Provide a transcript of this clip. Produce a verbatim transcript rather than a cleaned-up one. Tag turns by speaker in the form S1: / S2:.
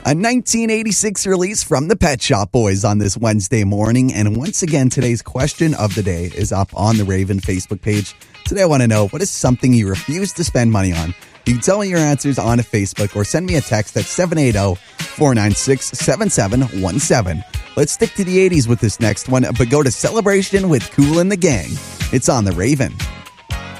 S1: A nineteen eighty-six release from the Pet Shop Boys on this Wednesday morning. And once again, today's question of the day is up on the Raven Facebook page. Today, I want to know, what is something you refuse to spend money on? You can tell me your answers on Facebook or send me a text at seven eight zero, four nine six, seven seven one seven. Let's stick to the eighties with this next one, but go to Celebration with Kool and the Gang. It's on the Raven.